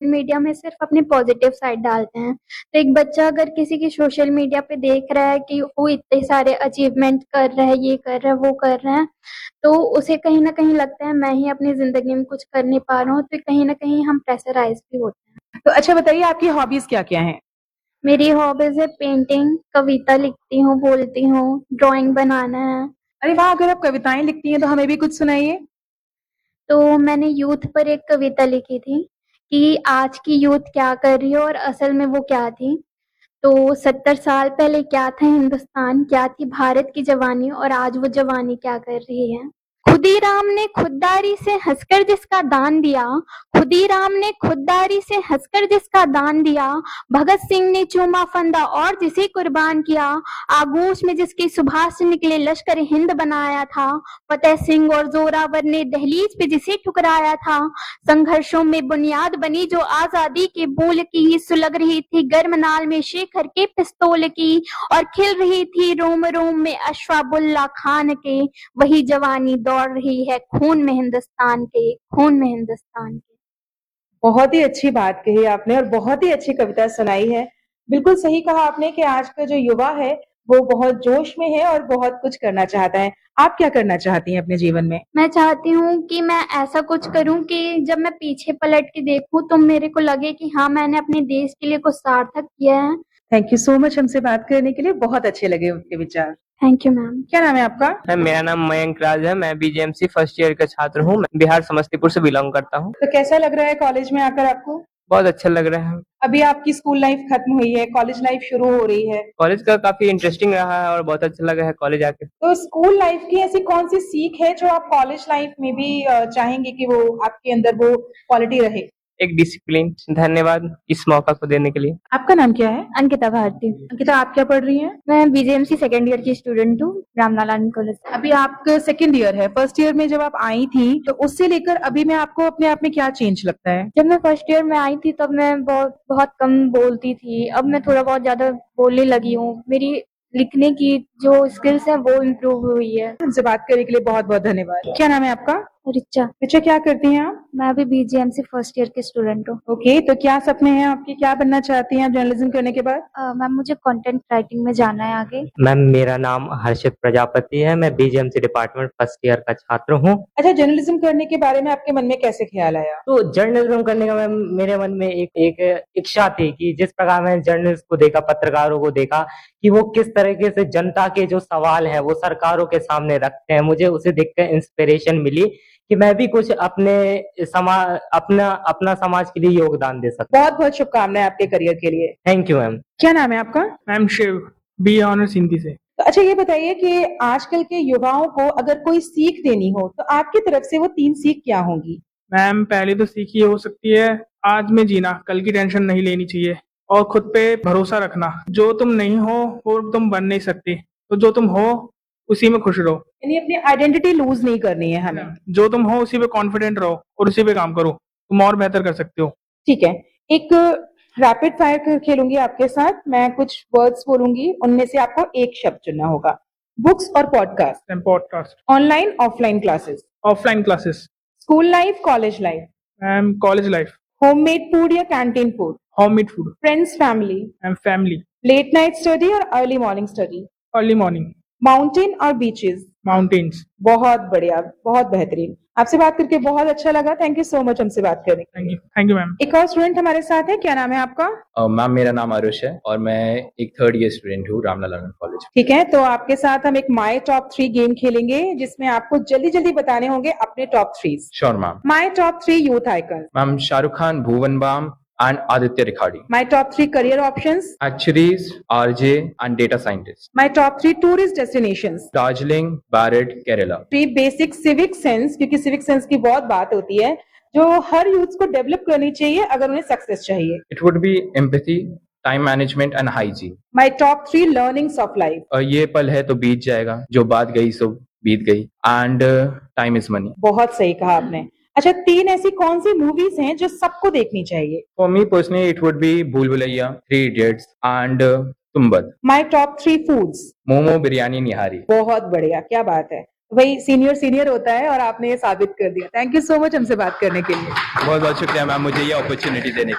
Media में सिर्फ अपनी पॉजिटिव साइड डालते हैं। तो एक बच्चा अगर किसी की सोशल मीडिया पे देख रहा है कि वो इतने सारे अचीवमेंट कर रहा है, ये कर रहा है, वो कर रहा है, तो उसे कहीं ना कहीं लगता है मैं ही अपनी जिंदगी में कुछ कर नहीं पा रहा हूँ, तो कहीं ना कहीं हम प्रेशराइज भी होते हैं। तो अच्छा बताइए, आपकी हॉबीज क्या क्या हैं? मेरी हॉबीज है पेंटिंग, कविता लिखती हूँ, बोलती हूँ, ड्राइंग बनाना है। अरे वाह, अगर आप कविताएं लिखती हैं तो हमें भी कुछ सुनाइए। तो मैंने यूथ पर एक कविता लिखी थी कि आज की यूथ क्या कर रही है और असल में वो क्या थी। तो 70 साल पहले क्या था हिंदुस्तान, क्या थी भारत की जवानी, और आज वो जवानी क्या कर रही है। खुदीराम ने खुददारी से हंसकर जिसका दान दिया, खुदीराम ने खुददारी से हंसकर जिसका दान दिया, भगत सिंह ने चूमा फंदा और जिसे कुर्बान किया, आगोश में जिसके सुभाष से निकले लश्कर हिंद बनाया था, फतेह सिंह और जोरावर ने दहलीज पे जिसे ठुकराया था, संघर्षों में बुनियाद बनी जो आजादी के बोल की, सुलग रही थी गर्म नाल में शेखर के पिस्तौल की, और खिल रही थी रोम रोम में अशफाकुल्ला खान के, वही जवानी दौड़ रही है खून में हिंदुस्तान के, खून में हिंदुस्तान के। बहुत ही अच्छी बात कही आपने और बहुत ही अच्छी कविता सुनाई है। बिल्कुल सही कहा आपने कि आज का जो युवा है वो बहुत जोश में है और बहुत कुछ करना चाहता है। आप क्या करना चाहती हैं अपने जीवन में? मैं चाहती हूँ कि मैं ऐसा कुछ करूँ कि जब मैं पीछे पलट के देखूं तो मेरे को लगे कि हाँ, मैंने अपने देश के लिए कुछ सार्थक किया है। थैंक यू सो मच हमसे बात करने के लिए, बहुत अच्छे लगे आपके विचार। Thank you ma'am. क्या नाम है आपका? मैम मेरा नाम मयंक राज है। मैं बीजेएमसी फर्स्ट ईयर का छात्र हूँ। मैं बिहार समस्तीपुर से बिलोंग करता हूँ। तो कैसा लग रहा है कॉलेज में आकर आपको? बहुत अच्छा लग रहा है। अभी आपकी स्कूल लाइफ खत्म हुई है, कॉलेज लाइफ शुरू हो रही है। कॉलेज का काफी इंटरेस्टिंग रहा है और बहुत अच्छा लगा है कॉलेज आके। तो स्कूल लाइफ की ऐसी कौन सी सीख है जो आप कॉलेज लाइफ में भी चाहेंगे कि वो आपके अंदर वो क्वालिटी रहे? एक डिसिप्लिन। धन्यवाद इस मौका को देने के लिए। आपका नाम क्या है? अंकिता भारती। अंकिता, आप क्या पढ़ रही हैं? मैं बीजेएमसी सेकेंड ईयर की स्टूडेंट हूँ, रामनारायण कॉलेज। अभी आपका सेकंड ईयर है। फर्स्ट ईयर में जब आप आई थी तो उससे लेकर अभी में आपको अपने आप में क्या चेंज लगता है? जब मैं फर्स्ट ईयर में आई थी तब मैं बहुत बहुत कम बोलती थी। अब मैं थोड़ा बहुत ज्यादा बोलने लगी हूँ। मेरी लिखने की जो स्किल्स है वो इम्प्रूव हुई है। हमसे बात करने के लिए बहुत बहुत धन्यवाद। क्या नाम है आपका? रिचा। रिचा, क्या करती हैं आप? मैं अभी बीजेएमसी फर्स्ट ईयर की स्टूडेंट हूँ। ओके, तो क्या सपने हैं आपके, क्या बनना चाहती हैं आप जर्नलिज्म करने के बाद? मैम मुझे कंटेंट राइटिंग में जाना है आगे। मैम मेरा नाम हर्षित प्रजापति है। मैं बीजेएमसी डिपार्टमेंट फर्स्ट ईयर का छात्र हूँ। अच्छा, जर्नलिज्म करने के बारे में आपके मन में कैसे ख्याल आया? तो जर्नलिज्म करने का मैम मेरे मन में एक इच्छा थी कि जिस प्रकार मैंने जर्नलिस्ट को देखा, पत्रकारों को देखा कि वो किस तरीके से जनता के जो सवाल हैं वो सरकारों के सामने रखते हैं, मुझे उसे देखकर इंस्पिरेशन मिली कि मैं भी कुछ अपना समाज के लिए योगदान दे सकता। बहुत बहुत शुभकामनाएं आपके करियर के लिए। Thank you ma'am. क्या नाम है आपका? Ma'am Shiv, B honours Hindi से। तो अच्छा ये बताइए कि आजकल के युवाओं को अगर कोई सीख देनी हो तो आपकी तरफ से वो 3 सीख क्या होंगी? मैम पहली तो सीख ये हो सकती है, आज में जीना, कल की टेंशन नहीं लेनी चाहिए और खुद पे भरोसा रखना। जो तुम नहीं हो वो तुम बन नहीं सकती, तो जो तुम हो उसी में खुश रहो। यानी अपनी आइडेंटिटी लूज नहीं करनी है हमें। जो तुम हो उसी पे कॉन्फिडेंट रहो और उसी पे काम करो, तुम और बेहतर कर सकते हो। ठीक है, एक रैपिड फायर खेलूंगी आपके साथ। मैं कुछ वर्ड्स बोलूंगी, उनमें से आपको एक शब्द चुनना होगा। बुक्स और podcast? Podcast. Online offline classes? Offline classes. School life college life? Ma'am college life. Homemade food या canteen food? Homemade food. Friends family? Ma'am family. Late night study और early morning study? Early morning. Mountain और beaches? Mountains. बहुत बढ़िया, बहुत बेहतरीन। आपसे बात करके बहुत अच्छा लगा। थैंक यू सो मच हमसे बात करने के लिए। Thank you ma'am. एक और स्टूडेंट हमारे साथ है, क्या नाम है आपका? मैम मेरा नाम आरुष है और मैं एक थर्ड ईयर स्टूडेंट हूँ रामनारायण कॉलेज। ठीक है, तो आपके साथ हम एक माई टॉप 3 गेम खेलेंगे जिसमें आपको जल्दी जल्दी बताने होंगे अपने top 3। Sure ma'am. My top 3 youth icon? Ma'am Shahrukh Khan, Bhuvan balm and Aditya Rikhadi. My top 3 career options? Actuaries, RJ and data scientists. My top 3 tourist destinations? Darjeeling, Barrett, Kerala. 3 basic civic sense, क्योंकि civic sense की बहुत बात होती है जो हर youth को develop करनी चाहिए अगर उन्हें सक्सेस चाहिए। It would be empathy, time management and hygiene. My top 3 learnings of life? ये पल है तो बीत जाएगा, जो बात गई सो बीत गई, and time is money. बहुत सही कहा आपने। अच्छा, 3 ऐसी कौन सी मूवीज हैं जो सबको देखनी चाहिए? For me personally, it would be भूल Bhulaiyaa, 3 Idiots and तुम्बद। My top 3 foods? Momo, biryani, निहारी। बहुत बढ़िया, क्या बात है। वही सीनियर होता है और आपने ये साबित कर दिया। थैंक यू सो मच हमसे बात करने के लिए। बहुत बहुत शुक्रिया मैम मुझे ये अपॉर्चुनिटी देने